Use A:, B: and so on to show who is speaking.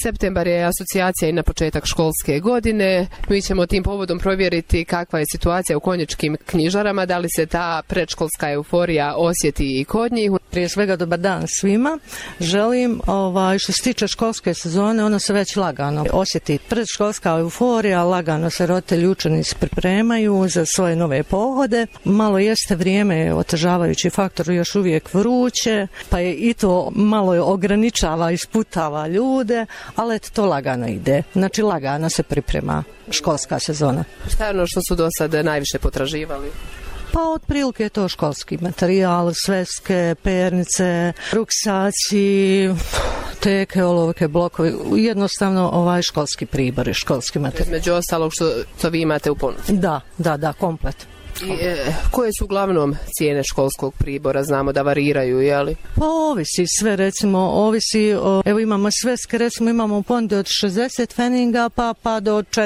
A: Septembar je asocijacija i na početak školske godine. Mi ćemo tim povodom provjeriti kakva je situacija u konjičkim knjižarama, da li se ta predškolska euforija osjeti i kod njih.
B: Prije svega dobar dan svima. Želim, što se tiče školske sezone, ono se već lagano osjeti. Predškolska euforija, lagano se roditelji i učenici pripremaju za svoje nove pohode. Malo jeste vrijeme otežavajući faktor, još uvijek vruće, pa je i to malo ograničava, isputava ljude, ali to lagano ide. Znači lagano se priprema školska sezona.
A: Šta je ono što su do sada najviše potraživali?
B: Pa otprilike je to školski materijal, sveske, pernice, ruksaci, teke, olovke, blokovi, jednostavno školski pribor, školski materijal.
A: Među ostalog što vi imate u ponudi?
B: Da, komplet.
A: I koje su uglavnom cijene školskog pribora? Znamo da variraju, je li?
B: Pa ovisi sve, recimo, ovisi, evo imamo sveske, recimo imamo u ponudi od 60 pfenninga pa do